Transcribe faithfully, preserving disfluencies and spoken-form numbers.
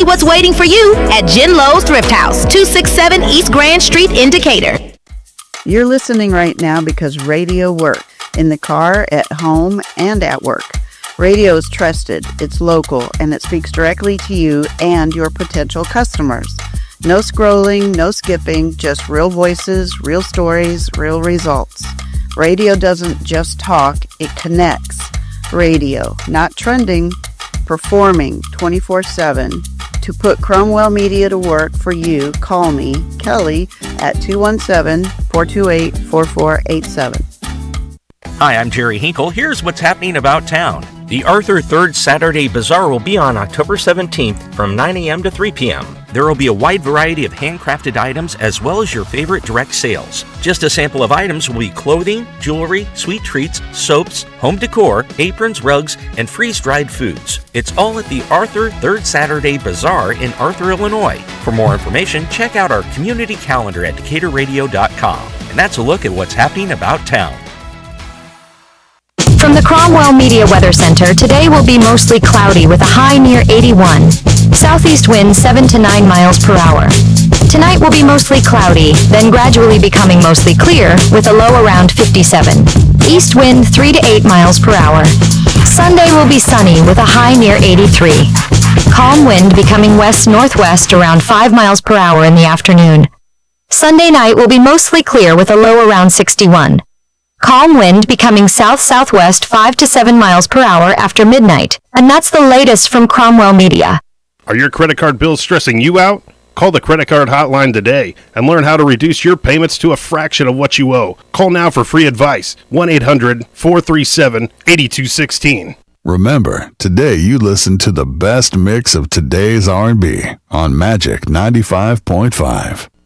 what's waiting for you at Jen Lowe's Thrift House, two sixty-seven East Grand Street in Decatur. You're listening right now because radio works. In the car, at home, and at work. Radio is trusted, it's local, and it speaks directly to you and your potential customers. No scrolling, no skipping, just real voices, real stories, real results. Radio doesn't just talk, it connects. Radio, not trending, performing twenty-four seven. To put Cromwell Media to work for you, call me, Kelly, at two one seven, four two eight, four four eight seven. Hi, I'm Jerry Hinkle. Here's what's happening about town. The Arthur third Saturday Bazaar will be on October seventeenth from nine a.m. to three p.m. There will be a wide variety of handcrafted items as well as your favorite direct sales. Just a sample of items will be clothing, jewelry, sweet treats, soaps, home decor, aprons, rugs, and freeze-dried foods. It's all at the Arthur third Saturday Bazaar in Arthur, Illinois. For more information, check out our community calendar at decatur radio dot com. And that's a look at what's happening about town. From the Cromwell Media Weather Center, today will be mostly cloudy with a high near eighty-one. Southeast wind seven to nine miles per hour. Tonight will be mostly cloudy, then gradually becoming mostly clear with a low around fifty-seven. East wind three to eight miles per hour. Sunday will be sunny with a high near eighty-three. Calm wind becoming west-northwest around five miles per hour in the afternoon. Sunday night will be mostly clear with a low around sixty-one. Calm wind becoming south-southwest five to seven miles per hour after midnight. And that's the latest from Cromwell Media. Are your credit card bills stressing you out? Call the credit card hotline today and learn how to reduce your payments to a fraction of what you owe. Call now for free advice. one eight hundred, four three seven, eight two one six. Remember, today you listen to the best mix of today's R and B on Magic ninety-five point five.